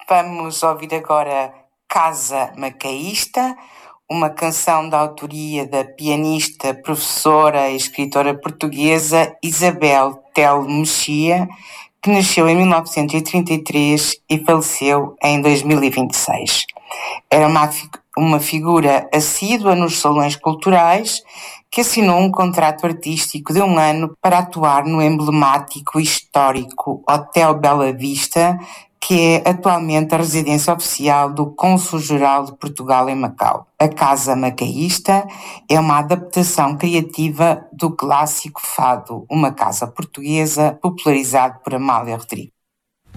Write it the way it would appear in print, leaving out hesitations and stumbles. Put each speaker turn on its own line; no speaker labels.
Vamos ouvir agora Casa Macaísta, uma canção da autoria da pianista, professora e escritora portuguesa Isabel Tell Mexia, que nasceu em 1933 e faleceu em 2026. Era uma figura assídua nos salões culturais, que assinou um contrato artístico de 1 ano para atuar no emblemático e histórico Hotel Bela Vista, que é atualmente a residência oficial do Cônsul-Geral de Portugal em Macau. A Casa Macaísta é uma adaptação criativa do clássico fado Uma Casa Portuguesa, popularizado por Amália Rodrigues.